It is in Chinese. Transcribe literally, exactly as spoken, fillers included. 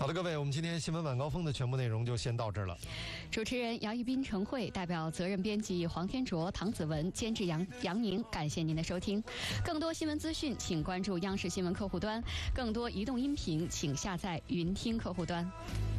好的，各位，我们今天新闻晚高峰的全部内容就先到这儿了。 主持人姚一斌、陈慧，代表责任编辑黄天卓、唐子文，监制杨杨宁，感谢您的收听。更多新闻资讯，请关注央视新闻客户端；更多移动音频，请下载云听客户端。